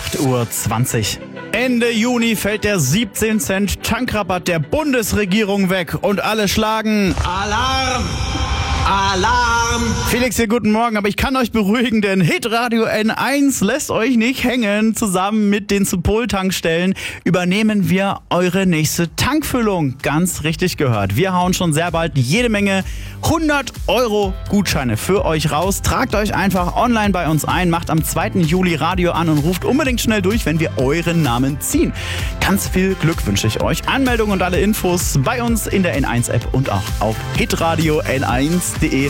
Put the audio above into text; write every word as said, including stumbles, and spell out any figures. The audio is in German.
acht Uhr zwanzig. Ende Juni fällt der siebzehn Cent Tankrabatt der Bundesregierung weg und alle schlagen Alarm! Alarm! Felix hier, guten Morgen, aber ich kann euch beruhigen, denn Hitradio N eins lässt euch nicht hängen. Zusammen mit den Supol-Tankstellen übernehmen wir eure nächste Tankfüllung. Ganz richtig gehört. Wir hauen schon sehr bald jede Menge hundert Euro Gutscheine für euch raus. Tragt euch einfach online bei uns ein, macht am zweiten Juli Radio an und ruft unbedingt schnell durch, wenn wir euren Namen ziehen. Ganz viel Glück wünsche ich euch. Anmeldung und alle Infos bei uns in der N eins App und auch auf hitradio n eins punkt de.